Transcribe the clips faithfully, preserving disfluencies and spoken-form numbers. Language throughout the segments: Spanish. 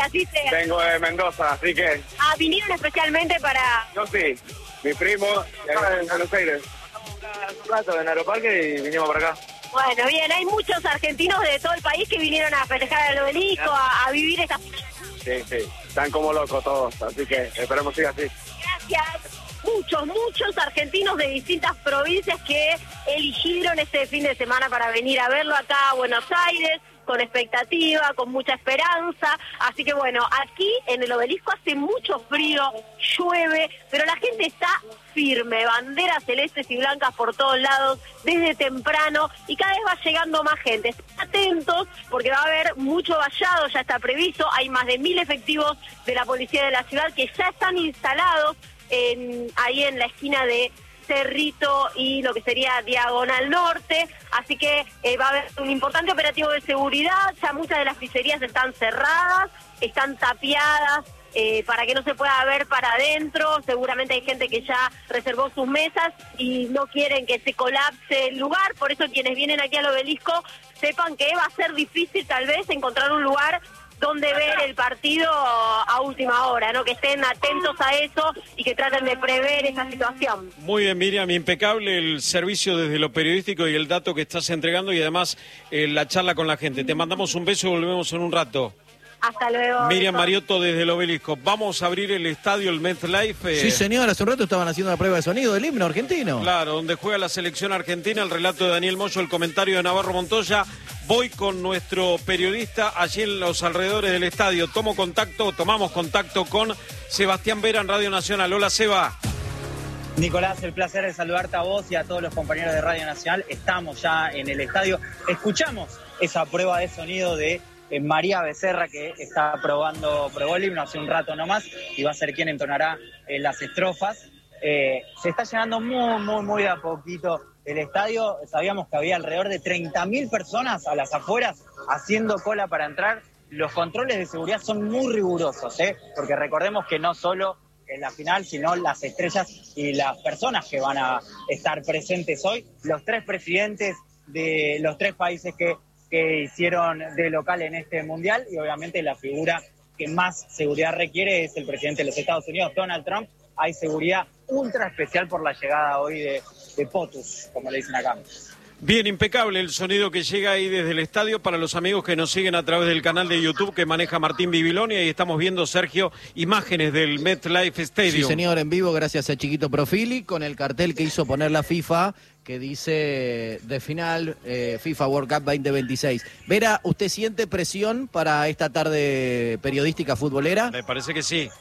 Así sea. Vengo de Mendoza, así que... Ah, vinieron especialmente para... Yo sí, mi primo, en Buenos Aires. Un rato en Aeroparque y vinimos para acá. Bueno, bien, hay muchos argentinos de todo el país que vinieron a festejar el obelisco, a, a vivir esta... Sí, sí, están como locos todos, así que esperemos que siga así. Gracias. Muchos, muchos argentinos de distintas provincias que eligieron este fin de semana para venir a verlo acá a Buenos Aires, con expectativa, con mucha esperanza. Así que bueno, aquí en el obelisco hace mucho frío, llueve, pero la gente está firme, banderas celestes y blancas por todos lados desde temprano y cada vez va llegando más gente. Estén atentos porque va a haber mucho vallado, ya está previsto, hay más de mil efectivos de la policía de la ciudad que ya están instalados en, ahí en la esquina de Cerrito y lo que sería Diagonal Norte, así que eh, va a haber un importante operativo de seguridad, ya muchas de las pizzerías están cerradas, están tapiadas, eh, para que no se pueda ver para adentro, seguramente hay gente que ya reservó sus mesas y no quieren que se colapse el lugar, por eso quienes vienen aquí al obelisco sepan que va a ser difícil tal vez encontrar un lugar donde ver el partido a última hora, ¿no? Que estén atentos a eso y que traten de prever esa situación. Muy bien, Miriam, impecable el servicio desde lo periodístico y el dato que estás entregando y además eh, la charla con la gente. Te mandamos un beso y volvemos en un rato. Hasta luego. Miriam Mariotto desde el obelisco. Vamos a abrir el estadio, el MetLife. Eh... Sí, señor, hace un rato estaban haciendo la prueba de sonido del himno argentino. Claro, donde juega la selección argentina, el relato de Daniel Moyo, el comentario de Navarro Montoya. Voy con nuestro periodista allí en los alrededores del estadio. Tomo contacto, tomamos contacto con Sebastián Vera en Radio Nacional. Hola, Seba. Nicolás, el placer de saludarte a vos y a todos los compañeros de Radio Nacional. Estamos ya en el estadio. Escuchamos esa prueba de sonido de eh, María Becerra, que está probando, probó el himno hace un rato nomás y va a ser quien entonará eh, las estrofas. Eh, se está llenando muy, muy, muy de a poquito el estadio. Sabíamos que había alrededor de treinta mil personas a las afueras haciendo cola para entrar. Los controles de seguridad son muy rigurosos, ¿eh? Porque recordemos que no solo en la final, sino las estrellas y las personas que van a estar presentes hoy, los tres presidentes de los tres países que, que hicieron de local en este mundial, y obviamente la figura que más seguridad requiere es el presidente de los Estados Unidos, Donald Trump. Hay seguridad ultra especial por la llegada hoy de, de POTUS, como le dicen acá. Bien, impecable el sonido que llega ahí desde el estadio para los amigos que nos siguen a través del canal de YouTube que maneja Martín Bibilonia y estamos viendo, Sergio, imágenes del MetLife Stadium. Sí, señor, en vivo gracias a Chiquito Profili con el cartel que hizo poner la FIFA que dice de final eh, FIFA World Cup veinte veintiséis. Vera, ¿usted siente presión para esta tarde periodística futbolera? Me parece que sí.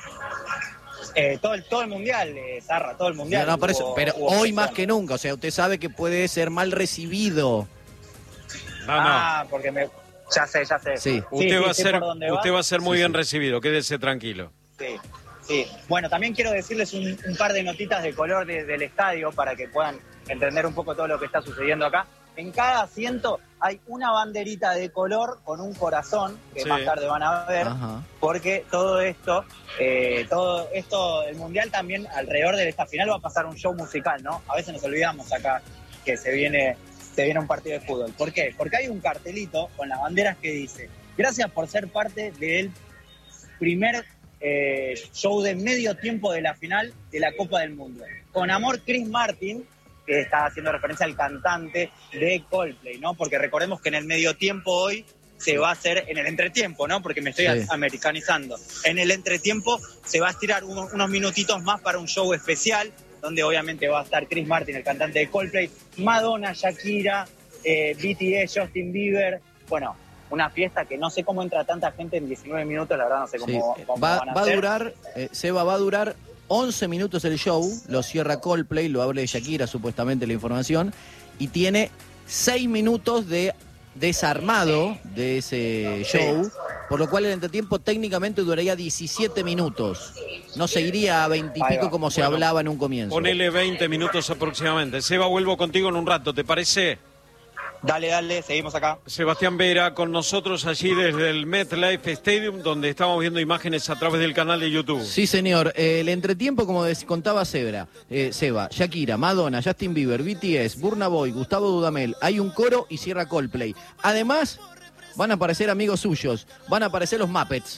Eh, todo, el, todo el mundial, eh, Zarra, todo el mundial. No, no, por eso, hubo, pero hubo hoy presión. más que nunca, o sea, usted sabe que puede ser mal recibido. No, no. Ah, porque me... Ya sé, ya sé. Sí. Usted, sí, va, a sé ser, por dónde usted va. va a ser muy Sí, bien sí. recibido, quédese tranquilo. Sí, sí. Bueno, también quiero decirles un, un par de notitas de color de, del estadio para que puedan entender un poco todo lo que está sucediendo acá. En cada asiento hay una banderita de color con un corazón, que Sí. más tarde van a ver, Ajá. porque todo esto, eh, todo esto, el Mundial también, alrededor de esta final va a pasar un show musical, ¿no? A veces nos olvidamos acá que se viene, se viene un partido de fútbol. ¿Por qué? Porque hay un cartelito con las banderas que dice: gracias por ser parte del primer eh, show de medio tiempo de la final de la Copa del Mundo. Con amor, Chris Martin, que está haciendo referencia al cantante de Coldplay, ¿no? Porque recordemos que en el medio tiempo hoy se va a hacer, en el entretiempo, ¿no? Porque me estoy Sí. americanizando. En el entretiempo se va a estirar unos, unos minutitos más para un show especial, donde obviamente va a estar Chris Martin, el cantante de Coldplay, Madonna, Shakira, eh, B T S, Justin Bieber. Bueno, una fiesta que no sé cómo entra tanta gente en diecinueve minutos, la verdad no sé cómo, Sí. cómo Va, van a va a hacer. durar, eh, Seba, va a durar once minutos el show, lo cierra Coldplay, lo abre Shakira supuestamente la información, y tiene seis minutos de desarmado de ese show, por lo cual el entretiempo técnicamente duraría diecisiete minutos. No se iría a veinte y Ahí pico va. como se Bueno, hablaba en un comienzo. Ponele veinte minutos aproximadamente. Seba, vuelvo contigo en un rato, ¿te parece? Dale, dale, seguimos acá. Sebastián Vera con nosotros allí desde el MetLife Stadium, donde estamos viendo imágenes a través del canal de YouTube. Sí, señor. Eh, el entretiempo, como des- contaba Sebra, eh, Seba, Shakira, Madonna, Justin Bieber, B T S, Burna Boy, Gustavo Dudamel, hay un coro y cierra Coldplay. Además, van a aparecer amigos suyos, van a aparecer los Muppets.